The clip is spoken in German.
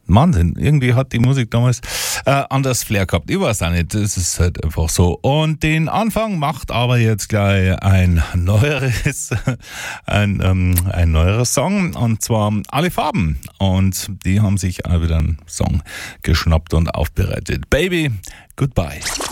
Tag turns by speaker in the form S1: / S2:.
S1: Wahnsinn. Irgendwie hat die Musik damals anders Flair gehabt. Ich weiß auch nicht, das ist halt einfach so. Und den Anfang macht aber jetzt gleich ein neueres Song, und zwar Alle Farben. Und die haben sich auch wieder einen Song geschnappt und aufbereitet. Baby, Goodbye.